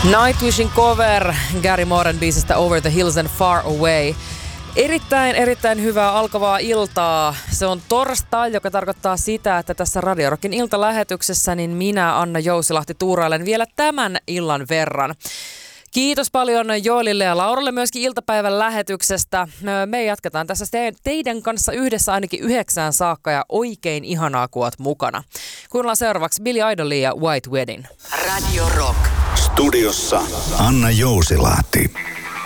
Nightwishin cover Gary Mooren biisistä Over the Hills and Far Away. Erittäin hyvää alkavaa iltaa. Se on torstai, joka tarkoittaa sitä, että tässä Radio Rockin iltalähetyksessä niin minä, Anna Jousilahti, tuurailen vielä tämän illan verran. Kiitos paljon Joelille ja Lauralle myöskin iltapäivän lähetyksestä. Me jatketaan tässä teidän kanssa yhdessä ainakin 9 saakka ja oikein ihanaa, kun oot mukana. Kuunnellaan seuraavaksi Billy Idolia ja White Wedding. Radio Rock. Studiossa Anna Jousilahti.